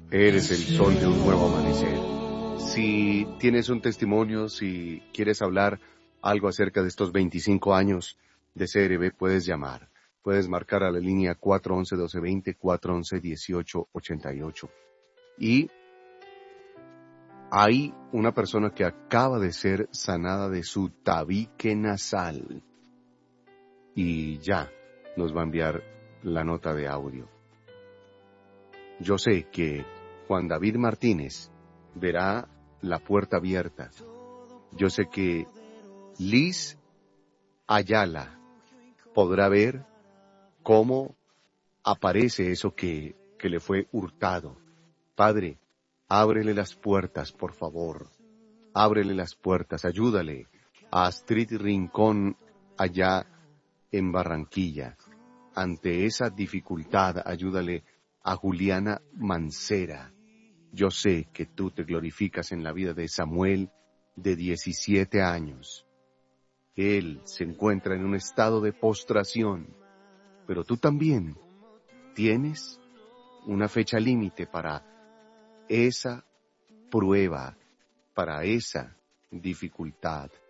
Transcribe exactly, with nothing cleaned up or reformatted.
Eres el sol de un nuevo amanecer. Si tienes un testimonio, si quieres hablar algo acerca de estos veinticinco años de C R B, puedes llamar. Puedes marcar a la línea cuatro once, doce veinte, cuatro once, dieciocho ochenta y ocho. Y hay una persona que acaba de ser sanada de su tabique nasal. Y ya nos va a enviar la nota de audio. Yo sé que Juan David Martínez verá la puerta abierta. Yo sé que Liz Ayala podrá ver cómo aparece eso que, que le fue hurtado. Padre, ábrele las puertas, por favor. Ábrele las puertas, ayúdale a Astrid Rincón allá en Barranquilla. Ante esa dificultad, ayúdale a Juliana Mancera. Yo sé que tú te glorificas en la vida de Samuel, de diecisiete años. Él se encuentra en un estado de postración, pero tú también tienes una fecha límite para esa prueba, para esa dificultad.